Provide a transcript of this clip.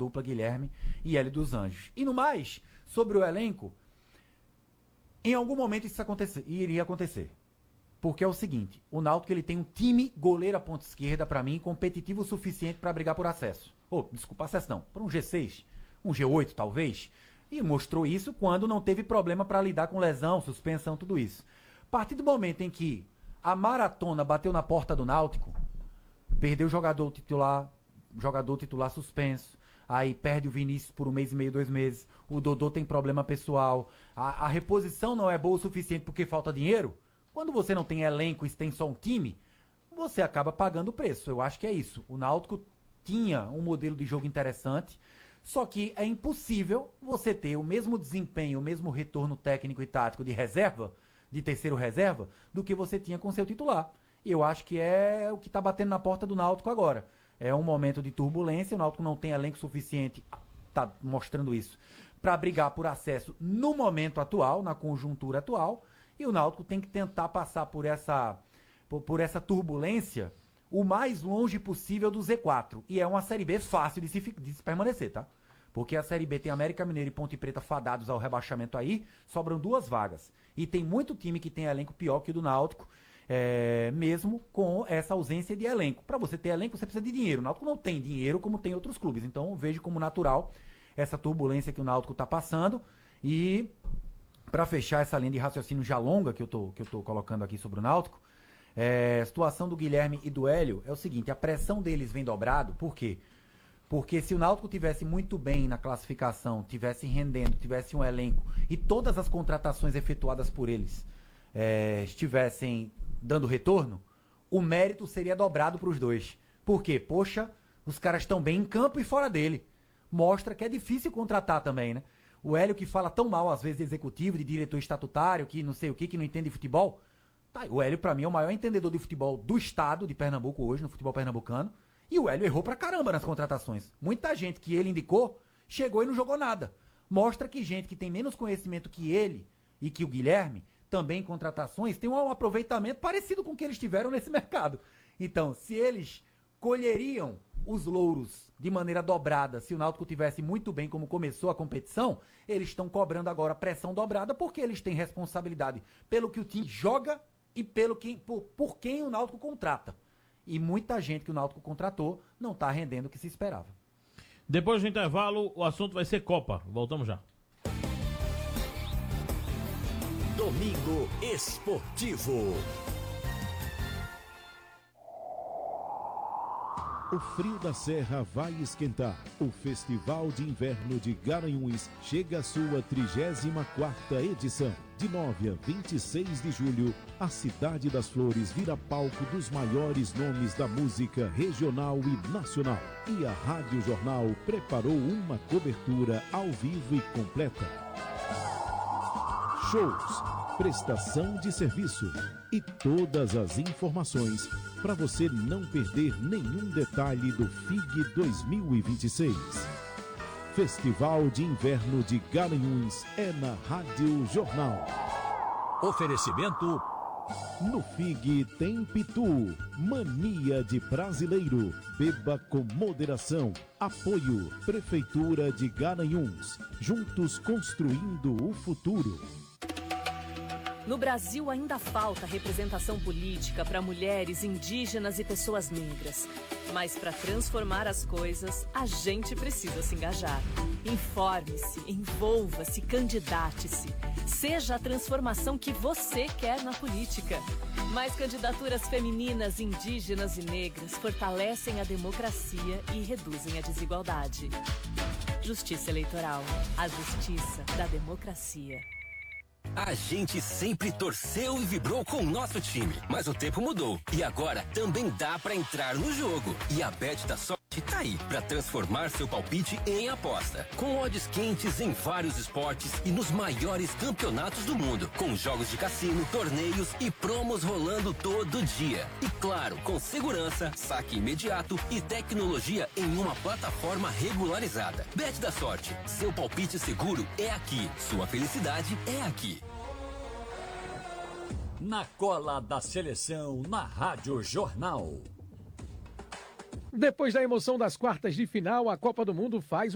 dupla Guilherme e Hélio dos Anjos. E no mais, sobre o elenco, em algum momento isso iria acontecer. Porque é o seguinte, o Náutico ele tem um time goleiro à ponta esquerda, para mim, competitivo o suficiente para brigar por acesso. Desculpa, acesso não, para um G6, um G8 talvez. E mostrou isso quando não teve problema para lidar com lesão, suspensão, tudo isso. A partir do momento em que a maratona bateu na porta do Náutico, perdeu o jogador titular suspenso, aí perde o Vinícius por 1 mês e meio, 2 meses, o Dodô tem problema pessoal, a reposição não é boa o suficiente porque falta dinheiro. Quando você não tem elenco e tem só um time, você acaba pagando o preço. Eu acho que é isso. O Náutico tinha um modelo de jogo interessante, só que é impossível você ter o mesmo desempenho, o mesmo retorno técnico e tático de reserva, de terceiro reserva, do que você tinha com seu titular. E eu acho que é o que está batendo na porta do Náutico agora. É um momento de turbulência, o Náutico não tem elenco suficiente, está mostrando isso, para brigar por acesso no momento atual, na conjuntura atual, e o Náutico tem que tentar passar por essa turbulência o mais longe possível do Z4. E é uma Série B fácil de se permanecer, tá? Porque a Série B tem América Mineiro e Ponte Preta fadados ao rebaixamento aí, sobram 2 vagas. E tem muito time que tem elenco pior que o do Náutico, mesmo com essa ausência de elenco. Para você ter elenco, você precisa de dinheiro. O Náutico não tem dinheiro como tem outros clubes. Então eu vejo como natural essa turbulência que o Náutico está passando. E para fechar essa linha de raciocínio já longa que eu tô colocando aqui sobre o Náutico, a situação do Guilherme e do Hélio é o seguinte, a pressão deles vem dobrado, por quê? Porque se o Náutico tivesse muito bem na classificação, tivesse rendendo, tivesse um elenco e todas as contratações efetuadas por eles estivessem dando retorno, o mérito seria dobrado para os dois. Por quê? Poxa, os caras estão bem em campo e fora dele. Mostra que é difícil contratar também, né? O Hélio que fala tão mal às vezes de executivo, de diretor estatutário, que não sei o que não entende de futebol. Tá, o Hélio pra mim é o maior entendedor de futebol do estado de Pernambuco hoje, no futebol pernambucano. E o Hélio errou pra caramba nas contratações. Muita gente que ele indicou chegou e não jogou nada. Mostra que gente que tem menos conhecimento que ele e que o Guilherme, também em contratações, tem um aproveitamento parecido com o que eles tiveram nesse mercado. Então, se eles colheriam os louros de maneira dobrada, se o Náutico tivesse muito bem como começou a competição, eles estão cobrando agora pressão dobrada porque eles têm responsabilidade pelo que o time joga e por quem o Náutico contrata. E muita gente que o Náutico contratou não está rendendo o que se esperava. Depois do intervalo, o assunto vai ser Copa. Voltamos já. Domingo Esportivo. O frio da Serra vai esquentar. O Festival de Inverno de Garanhuns chega à sua 34ª edição. De 9 a 26 de julho, a Cidade das Flores vira palco dos maiores nomes da música regional e nacional. E a Rádio Jornal preparou uma cobertura ao vivo e completa. Shows, prestação de serviço e todas as informações para você não perder nenhum detalhe do FIG 2026. Festival de Inverno de Garanhuns é na Rádio Jornal. Oferecimento. No FIG tem Pitu, mania de brasileiro. Beba com moderação. Apoio, Prefeitura de Garanhuns. Juntos construindo o futuro. No Brasil ainda falta representação política para mulheres, indígenas e pessoas negras. Mas para transformar as coisas, a gente precisa se engajar. Informe-se, envolva-se, candidate-se. Seja a transformação que você quer na política. Mais candidaturas femininas, indígenas e negras fortalecem a democracia e reduzem a desigualdade. Justiça Eleitoral. A justiça da democracia. A gente sempre torceu e vibrou com o nosso time, mas o tempo mudou e agora também dá pra entrar no jogo. E a Bet da Sorte tá aí pra transformar seu palpite em aposta. Com odds quentes em vários esportes e nos maiores campeonatos do mundo, com jogos de cassino, torneios e promos rolando todo dia. E claro, com segurança, saque imediato e tecnologia em uma plataforma regularizada. Bet da Sorte, seu palpite seguro é aqui, sua felicidade é aqui. Na cola da seleção, na Rádio Jornal. Depois da emoção das quartas de final, a Copa do Mundo faz